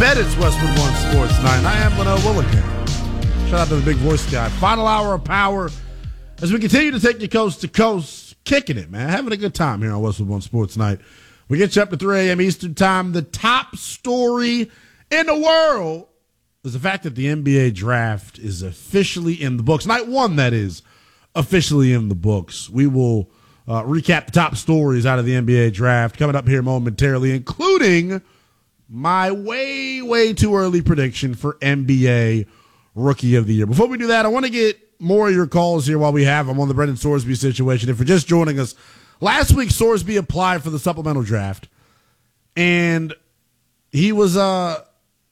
bet it's Westwood One Sports Night. I am Linnell Willican. Shout out to the big voice guy. Final hour of power as we continue to take you coast to coast, kicking it, man. Having a good time here on Westwood One Sports Night. We get you up to 3 a.m. Eastern Time. The top story in the world is the fact that the NBA draft is officially in the books. Night one, that is, officially in the books. We will recap the top stories out of the NBA draft coming up here momentarily, including my way too early prediction for NBA Rookie of the Year. Before we do that, I want to get more of your calls here while we have them on the Brendan Sorsby situation. If you're just joining us, last week Sorsby applied for the supplemental draft, and he announced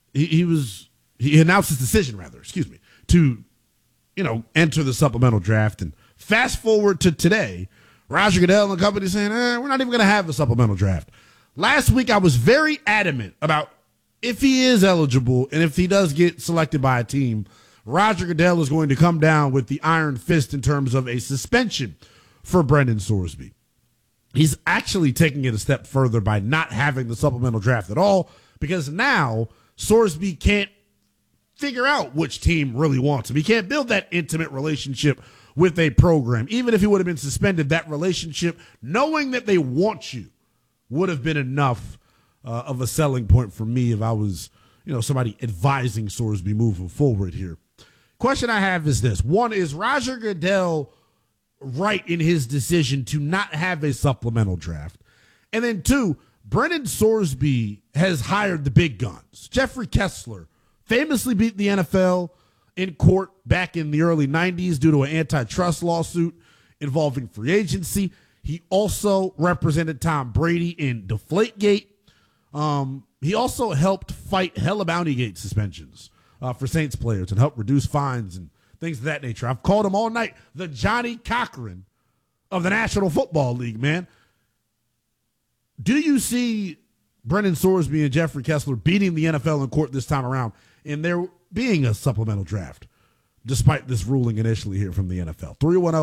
his decision, to enter the supplemental draft. And fast forward to today, Roger Goodell and the company saying, we're not even going to have a supplemental draft. Last week, I was very adamant about if he is eligible and if he does get selected by a team, Roger Goodell is going to come down with the iron fist in terms of a suspension for Brendan Sorsby. He's actually taking it a step further by not having the supplemental draft at all, because now Sorsby can't figure out which team really wants him. He can't build that intimate relationship with a program. Even if he would have been suspended, that relationship, knowing that they want you, would have been enough of a selling point for me if I was, somebody advising Sorsby moving forward here. Question I have is this. One, is Roger Goodell right in his decision to not have a supplemental draft? And then two, Brendan Sorsby has hired the big guns. Jeffrey Kessler famously beat the NFL in court back in the early 90s due to an antitrust lawsuit involving free agency. He also represented Tom Brady in Deflategate. He also helped fight hella Bountygate suspensions for Saints players and helped reduce fines and things of that nature. I've called him all night the Johnny Cochran of the National Football League, man. Do you see Brendan Sorsby and Jeffrey Kessler beating the NFL in court this time around and there being a supplemental draft, despite this ruling initially here from the NFL?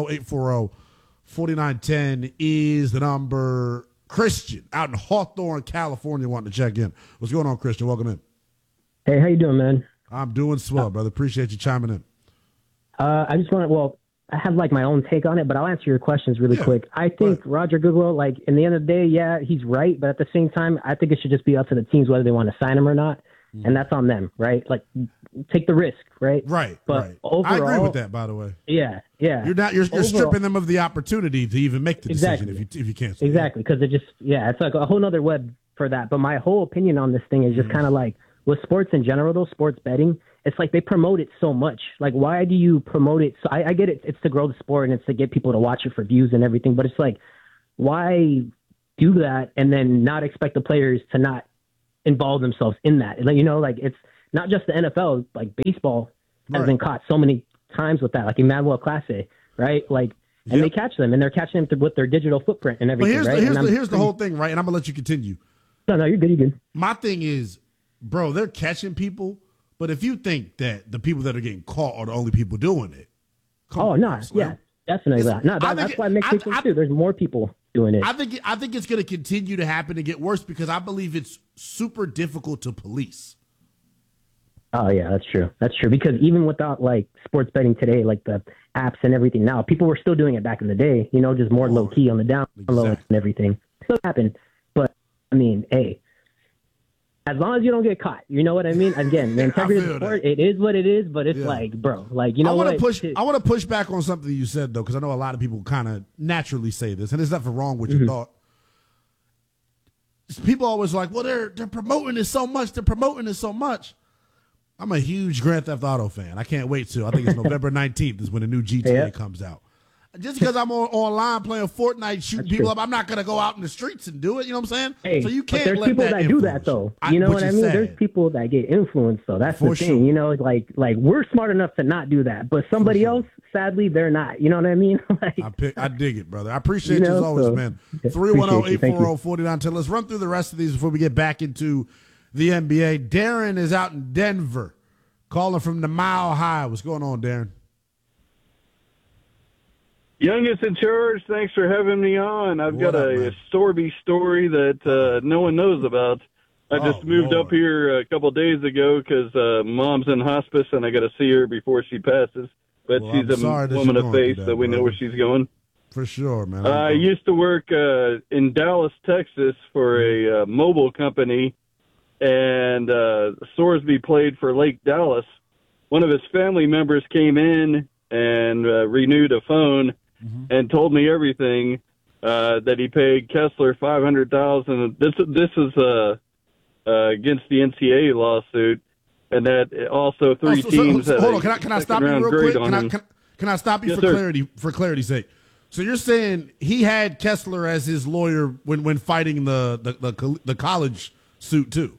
310-840-4910 is the number. Christian out in Hawthorne, California, wanting to check in. What's going on, Christian? Welcome in. Hey, how you doing, man? I'm doing swell, brother. Appreciate you chiming in. I just want to, I have my own take on it, but I'll answer your questions really quick. I think Roger Goodell, in the end of the day, yeah, he's right. But at the same time, I think it should just be up to the teams whether they want to sign him or not. And that's on them, right? Take the risk, right? Right, but right. Overall, I agree with that, by the way. Yeah. You're stripping them of the opportunity to even make the decision if you can't. Exactly, because it's like a whole nother web for that. But my whole opinion on this thing is just kind of with sports in general, though, sports betting, it's they promote it so much. Why do you promote it? So I get it. It's to grow the sport and it's to get people to watch it for views and everything. But it's why do that and then not expect the players to not involve themselves in that? It's not just the NFL. Baseball has been caught so many times with that. Emmanuel Clase, right? And they catch them, and they're catching them with their digital footprint and everything. Here's the whole thing, right? And I'm gonna let you continue. No, you're good. You're good. My thing is, bro, they're catching people, but if you think that the people that are getting caught are the only people doing it, yeah, definitely not. No, that's why it makes me think too. There's more people doing it. I think it's going to continue to happen and get worse because I believe it's super difficult to police. Oh yeah, that's true. That's true because even without sports betting today, the apps and everything now, people were still doing it back in the day. Just more low key on the down low and everything. Still happened, but I mean, hey, as long as you don't get caught, you know what I mean. Again, the integrity of the sport, it is what it is. But it's bro, I want to push back on something you said though, because I know a lot of people kind of naturally say this, and there's nothing wrong with your thought. People always well, they're promoting it so much. They're promoting it so much. I'm a huge Grand Theft Auto fan. I can't wait to. I think it's November 19th is when the new GTA comes out. Just because I'm online playing Fortnite, shooting people up, I'm not going to go out in the streets and do it. You know what I'm saying? Hey, so you can't there's let people that do that, though. You know what I mean? There's people that get influenced, though. That's the thing. We're smart enough to not do that. But somebody else, sadly, they're not. You know what I mean? I dig it, brother. I appreciate you as always, man. 310-840-4910. Let's run through the rest of these before we get back into the NBA. Darren is out in Denver, calling from the Mile High. What's going on, Darren? Youngest in charge, thanks for having me on. I've got a Sorby story that no one knows about. I just moved up here a couple of days ago because Mom's in hospice and I got to see her before she passes. But she's a woman of faith, so we know where she's going. For sure, man. I used to work in Dallas, Texas for a mobile company, and Sorsby played for Lake Dallas. One of his family members came in and renewed a phone and told me everything, that he paid Kessler $500,000. This is against the NCAA lawsuit, and that also three teams. Hold on, can I stop you real quick? Can I stop you yes, for clarity's sake? So you're saying he had Kessler as his lawyer when fighting the college suit too?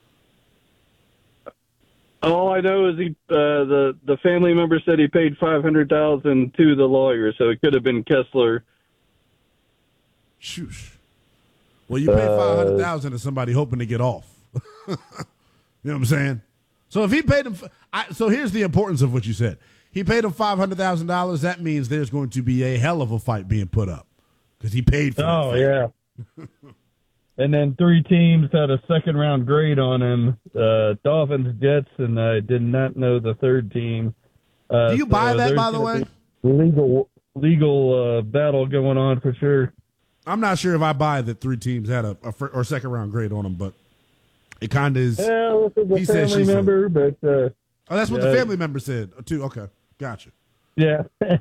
All I know is the family member said he paid $500,000 to the lawyer, so it could have been Kessler. Shoosh. Well, you pay $500,000 to somebody hoping to get off. You know what I'm saying? So if he paid him, so here's the importance of what you said. He paid him $500,000. That means there's going to be a hell of a fight being put up because he paid for it. Oh, yeah. And then three teams had a second-round grade on him, Dolphins, Jets, and I did not know the third team. Do you buy that, by the way? Legal battle going on for sure. I'm not sure if I buy that three teams had a second-round grade on them, but it kind of is. Yeah, this is a family member, but... oh, that's what the family member said, too. Okay, gotcha. Yeah.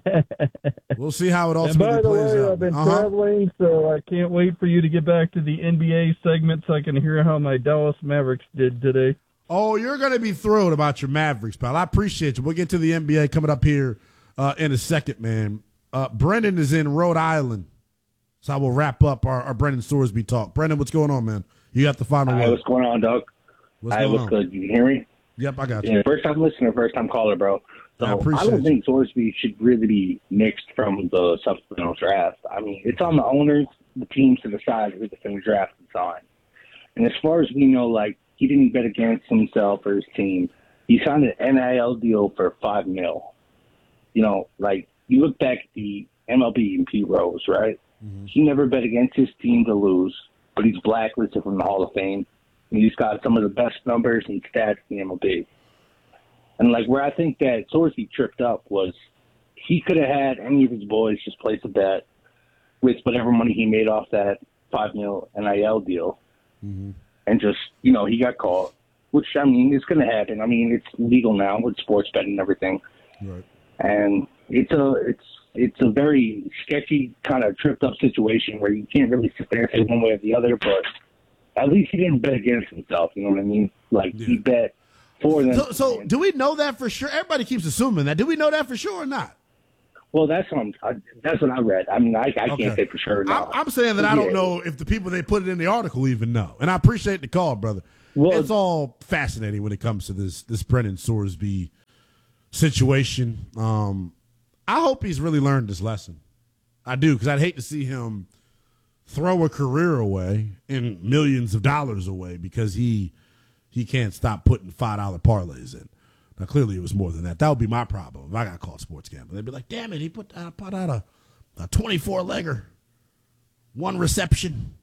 We'll see how it ultimately plays out. And by the way, I've been traveling, so I can't wait for you to get back to the NBA segment so I can hear how my Dallas Mavericks did today. Oh, you're going to be thrilled about your Mavericks, pal. I appreciate you. We'll get to the NBA coming up here in a second, man. Brendan is in Rhode Island, so I will wrap up our Brendan Sorsby talk. Brendan, what's going on, man? You got the final word. What's going on, Doug? What's good? You can hear me? Yep, I got you. Yeah, first-time listener, first-time caller, bro. So I don't think Sorsby should really be nixed from the supplemental draft. I mean, it's on the owners, the teams to decide who the going to draft and sign. And as far as we know, like, he didn't bet against himself or his team. He signed an NIL deal for $5 million. You know, like, you look back at the MLB and Pete Rose, right? Mm-hmm. He never bet against his team to lose, but he's blacklisted from the Hall of Fame. And he's got some of the best numbers and stats in the MLB. And, like, where I think that Sorsby tripped up was he could have had any of his boys just place a bet with whatever money he made off that $5 million NIL deal. Mm-hmm. And just, you know, he got caught, which, I mean, it's going to happen. I mean, it's legal now with sports betting and everything. Right. And it's a very sketchy kind of tripped up situation where you can't really sit there and say one way or the other, but at least he didn't bet against himself. You know what I mean? Like, he bet for them. So do we know that for sure? Everybody keeps assuming that. Do we know that for sure or not? Well, that's what I read. I mean, I can't say for sure. No. I'm saying that I don't know if the people they put it in the article even know. And I appreciate the call, brother. Well, it's all fascinating when it comes to this Brendan Sorsby situation. I hope he's really learned this lesson. I do, because I'd hate to see him throw a career away and millions of dollars away because he can't stop putting $5 parlays in. Now, clearly it was more than that. That would be my problem if I got caught sports gambling. They'd be like, damn it, he put out a 24-legger, one reception.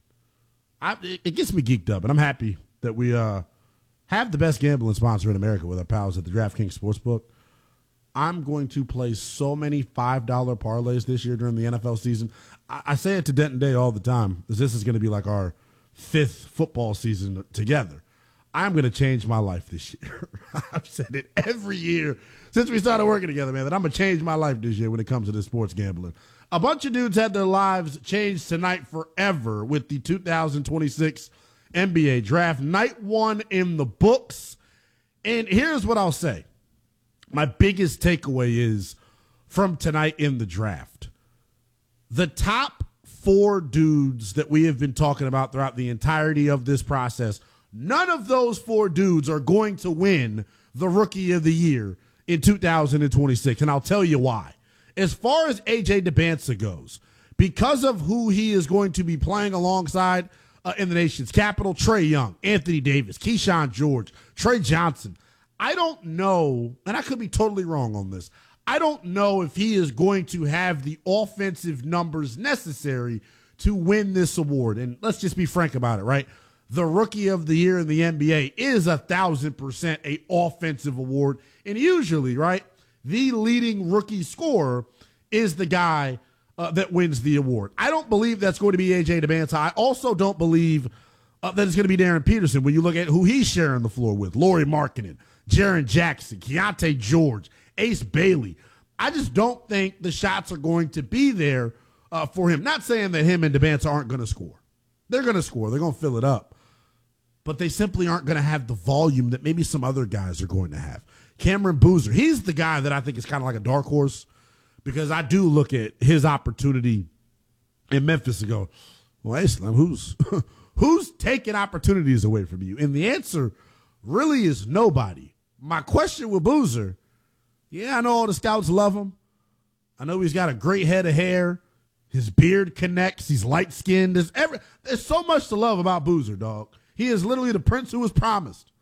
It gets me geeked up, and I'm happy that we have the best gambling sponsor in America with our pals at the DraftKings Sportsbook. I'm going to play so many $5 parlays this year during the NFL season. I say it to Denton Day all the time, because this is going to be like our 5th football season together. I'm going to change my life this year. I've said it every year since we started working together, man, that I'm going to change my life this year when it comes to this sports gambling. A bunch of dudes had their lives changed tonight forever with the 2026 NBA Draft. Night 1 in the books. And here's what I'll say. My biggest takeaway is from tonight in the draft. The top 4 dudes that we have been talking about throughout the entirety of this process, none of those 4 dudes are going to win the Rookie of the Year in 2026, and I'll tell you why. As far as A.J. Dybantsa goes, because of who he is going to be playing alongside in the nation's capital, Trae Young, Anthony Davis, Keyshawn George, Trey Johnson, I don't know, and I could be totally wrong on this, I don't know if he is going to have the offensive numbers necessary to win this award. And let's just be frank about it, right? the rookie of the year in the NBA is 1,000% a offensive award. And usually, right, the leading rookie scorer is the guy that wins the award. I don't believe that's going to be A.J. Dybantsa. I also don't believe that it's going to be Darren Peterson when you look at who he's sharing the floor with. Lauri Markkanen, Jaren Jackson, Keontae George, Ace Bailey. I just don't think the shots are going to be there for him. Not saying that him and Dybantsa aren't going to score. They're going to score. They're going to fill it up. But they simply aren't going to have the volume that maybe some other guys are going to have. Cameron Boozer, he's the guy that I think is kind of like a dark horse, because I do look at his opportunity in Memphis and go, well, hey, Slim, who's taking opportunities away from you? And the answer really is nobody. My question with Boozer, yeah, I know all the scouts love him. I know he's got a great head of hair. His beard connects. He's light-skinned. There's so much to love about Boozer, dog. He is literally the prince who was promised.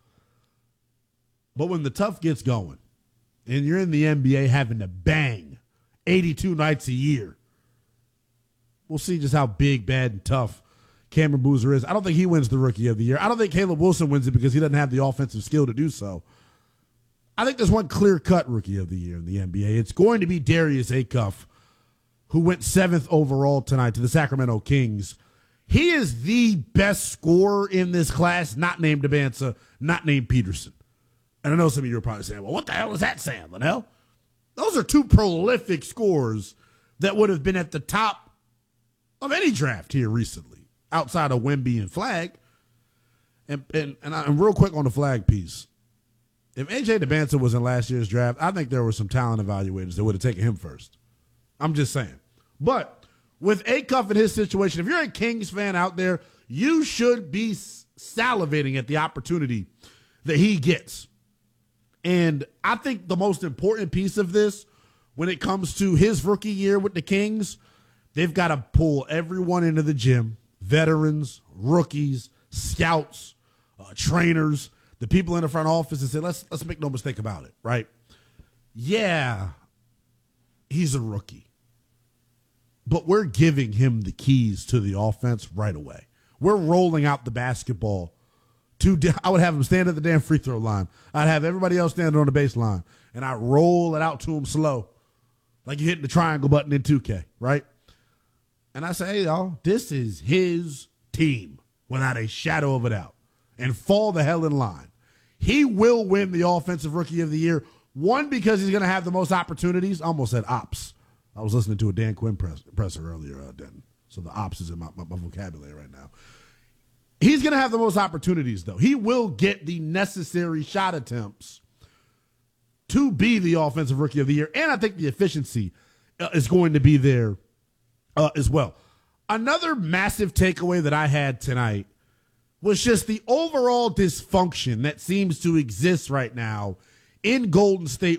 But when the tough gets going and you're in the NBA having to bang 82 nights a year, we'll see just how big, bad, and tough Cameron Boozer is. I don't think he wins the Rookie of the Year. I don't think Caleb Wilson wins it because he doesn't have the offensive skill to do so. I think there's one clear-cut Rookie of the Year in the NBA. It's going to be Darius Acuff, who went 7th overall tonight to the Sacramento Kings. He is the best scorer in this class, not named Dybantsa, not named Peterson. And I know some of you are probably saying, well, what the hell is that saying, Linnell? Those are two prolific scorers that would have been at the top of any draft here recently, outside of Wemby and Flag. And real quick on the Flag piece. If A.J. Dybantsa was in last year's draft, I think there were some talent evaluators that would have taken him first. I'm just saying. But with Acuff in his situation, if you're a Kings fan out there, you should be salivating at the opportunity that he gets. And I think the most important piece of this, when it comes to his rookie year with the Kings, they've got to pull everyone into the gym, veterans, rookies, scouts, trainers, the people in the front office, and say, let's make no mistake about it, right? Yeah, he's a rookie. But we're giving him the keys to the offense right away. We're rolling out the basketball. I would have him stand at the damn free throw line. I'd have everybody else standing on the baseline, and I'd roll it out to him slow, like you're hitting the triangle button in 2K, right? And I say, hey, y'all, this is his team without a shadow of a doubt. And fall the hell in line. He will win the Offensive Rookie of the Year. One, because he's going to have the most opportunities. I almost said ops. I was listening to a Dan Quinn presser earlier, Denton. So the ops is in my vocabulary right now. He's going to have the most opportunities, though. He will get the necessary shot attempts to be the Offensive Rookie of the Year. And I think the efficiency is going to be there as well. Another massive takeaway that I had tonight was just the overall dysfunction that seems to exist right now in Golden State